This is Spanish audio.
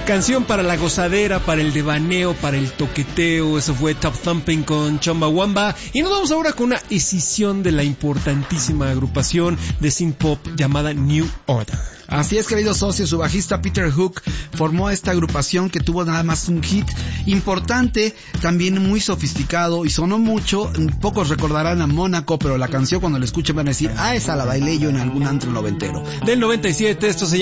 Canción para la gozadera, para el devaneo, para el toqueteo. Eso fue Top Thumping con Chumbawamba. Y nos vamos ahora con una escisión de la importantísima agrupación de synth pop llamada New Order. Así es, queridos socios, su bajista Peter Hook formó esta agrupación que tuvo nada más un hit importante, también muy sofisticado y sonó mucho. Pocos recordarán a Mónaco, pero la canción cuando la escuchen van a decir, esa la bailé yo en algún antro noventero. Del 97, esto se